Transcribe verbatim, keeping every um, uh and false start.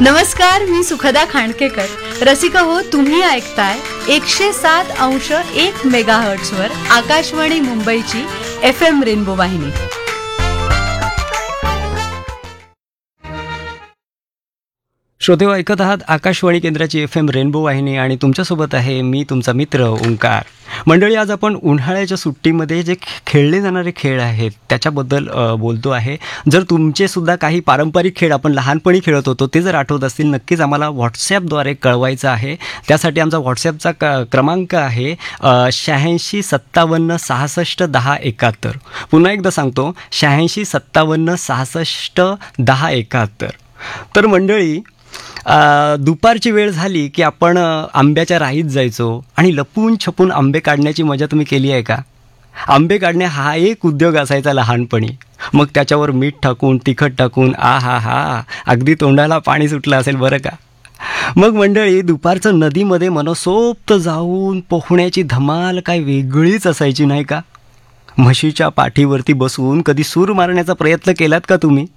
नमस्कार, मी सुखदा खांडकेकर. रसिका हो, तुम्ही ऐकताय एकशे सात अंश एक मेगाहर्ट्झ वर आकाशवाणी मुंबईची एफ एम रेनबो वाहिनी. श्रोते हो, ऐकत आहात आकाशवाणी केंद्राची एफ एम रेनबो वाहिनी आणि तुमच्यासोबत आहे मी तुमचा मित्र ओंकार. मंडळी, आज आपण उन्हाळ्याच्या सुट्टीमध्ये जे खेळले जाणारे खेळ आहेत त्याच्याबद्दल अ, बोलतो आहे. जर तुमचेसुद्धा काही पारंपरिक खेळ आपण लहानपणी खेळत होतो ते जर आठवत असतील, नक्कीच आम्हाला व्हॉट्सॲपद्वारे कळवायचं आहे. त्यासाठी आमचा व्हॉट्सॲपचा क क्रमांक आहे शहाऐंशी सत्तावन्न सहासष्ट दहा एकाहत्तर. पुन्हा एकदा सांगतो, शहाऐंशी सत्तावन्न सहासष्ट दहा एकाहत्तर. तर मंडळी, अ, दुपारची वेळ झाली की आपण अ, आंब्याच्या राईत जायचो आणि लपून छपून आंबे काढण्याची मजा तुम्ही केली आहे का? आंबे काढणे हा एक उद्योग असायचा लहानपणी. मग त्याच्यावर मीठ टाकून, तिखट टाकून, आ हा हा, अगदी तोंडाला पाणी सुटलं असेल बरं का. मग मंडळी, दुपारचं नदीमध्ये मनसोक्त जाऊन पोहण्याची धमाल काय वेगळीच असायची नाही का? म्हशीच्या पाठीवरती बसून कधी सूर मारण्याचा प्रयत्न केलात का तुम्ही?